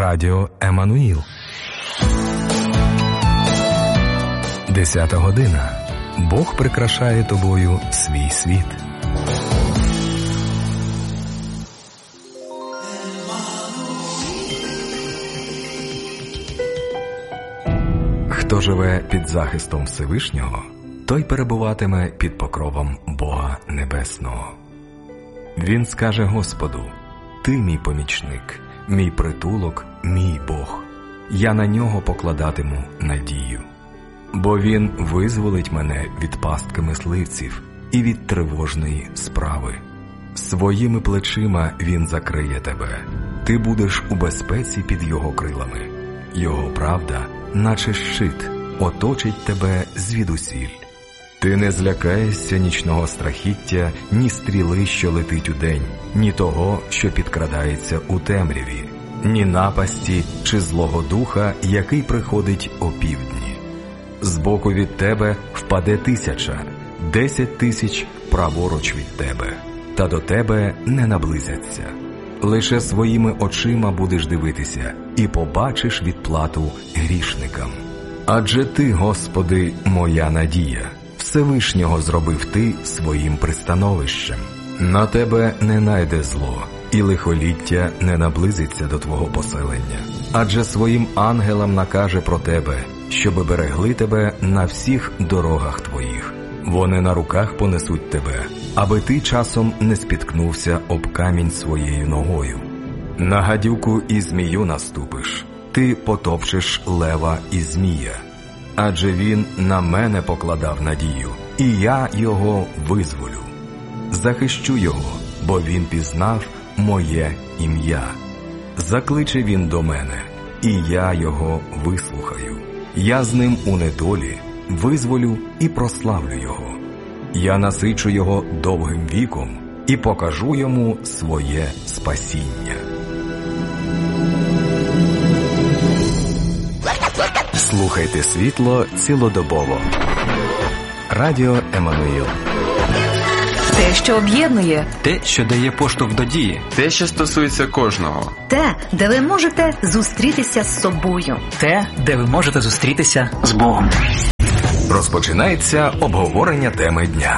Радіо Еммануїл. 10 година. Бог прикрашає тобою свій світ. Хто живе під захистом Всевишнього, той перебуватиме під покровом Бога Небесного. Він скаже Господу: «Ти мій помічник, мій притулок, мій Бог. Я на нього покладатиму надію. Бо він визволить мене від пастки мисливців і від тривожної справи. Своїми плечима він закриє тебе. Ти будеш у безпеці під його крилами. Його правда, наче щит, оточить тебе звідусіль. Ти не злякаєшся нічного страхіття, ні стріли, що летить удень, ні того, що підкрадається у темряві, ні напасті чи злого духа, який приходить опівдні. Збоку від тебе впаде 1000, 10 000 праворуч від тебе, та до тебе не наблизяться. Лише своїми очима будеш дивитися і побачиш відплату грішникам. Адже ти, Господи, моя надія, Всевишнього зробив ти своїм пристановищем. На тебе не найде зло, і лихоліття не наблизиться до твого поселення. Адже своїм ангелам накаже про тебе, щоби берегли тебе на всіх дорогах твоїх. Вони на руках понесуть тебе, аби ти часом не спіткнувся об камінь своєю ногою. На гадюку і змію наступиш, ти потопчеш лева і змія. Адже він на мене покладав надію, і я його визволю. Захищу його, бо він пізнав моє ім'я. Закличе він до мене, і я його вислухаю. Я з ним у недолі визволю і прославлю його. Я насичу його довгим віком і покажу йому своє спасіння. Слухайте світло цілодобово. Радіо Еммануїл. Те, що об'єднує. Те, що дає поштовх до дії. Те, що стосується кожного. Те, де ви можете зустрітися з собою. Те, де ви можете зустрітися з Богом. Розпочинається обговорення теми дня.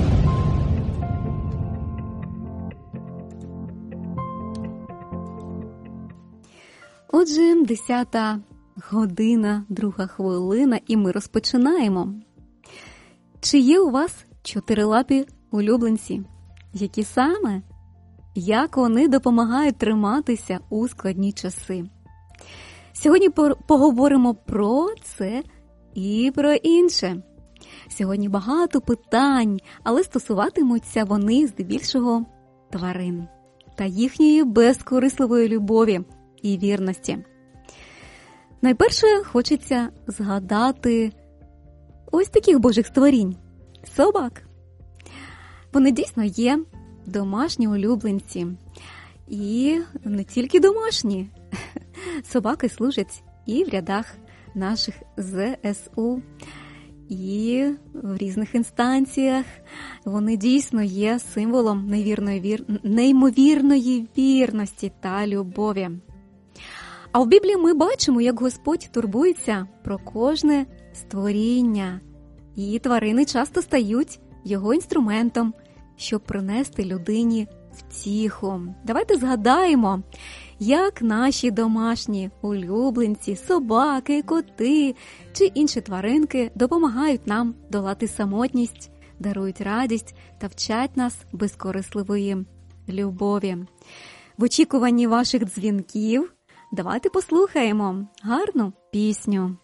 Отже, 10 година, 2 хвилина, і ми розпочинаємо. Чи є у вас чотирилапі улюбленці? Які саме? Як вони допомагають триматися у складні часи? Сьогодні поговоримо про це і про інше. Сьогодні багато питань, але стосуватимуться вони здебільшого тварин та їхньої безкорисливої любові і вірності. Найперше хочеться згадати ось таких божих створінь – собак. Вони дійсно є домашні улюбленці. І не тільки домашні. Собаки служать і в рядах наших ЗСУ, і в різних інстанціях. Вони дійсно є символом неймовірної вірності та любові. А в Біблії ми бачимо, як Господь турбується про кожне створіння. І тварини часто стають його інструментом, щоб принести людині втіху. Давайте згадаємо, як наші домашні улюбленці, собаки, коти чи інші тваринки допомагають нам долати самотність, дарують радість та вчать нас безкорисливої любові. В очікуванні ваших дзвінків давайте послухаємо гарну пісню.